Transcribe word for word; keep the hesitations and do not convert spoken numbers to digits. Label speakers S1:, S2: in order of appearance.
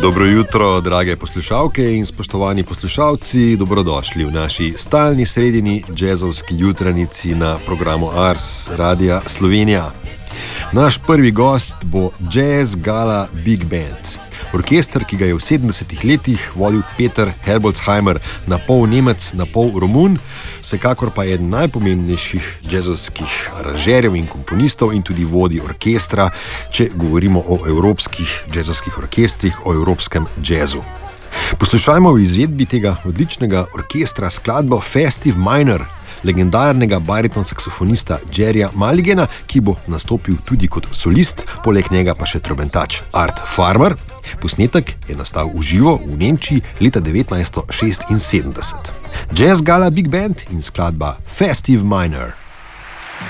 S1: Dobro jutro, drage poslušalke in spoštovani poslušalci, dobrodošli v naši stalni sredini džezovski jutranici na programu Ars Radia Slovenija. Naš prvi gost bo Jazz Gala Big Band. Orkester, ki ga je v sedemdesetih letih vodil Peter Herbolzheimer, na pol Nemec, na pol Romun, vsekakor pa je eden najpomembnejših džezovskih aranžerjev in komponistov in tudi vodi orkestra, če govorimo o evropskih džezovskih orkestrih, o evropskem džezu. Poslušajmo v izvedbi tega odličnega orkestra skladbo Festive Minor, legendarnega bariton-saksofonista Jerryja Mulligana, ki bo nastopil tudi kot solist, poleg njega pa še trobentač Art Farmer. Posnetek je nastal v živo v Nemčiji leta devetnajststo šestinsedemdeset. Jazz Gala Big Band in skladba Festive Minor.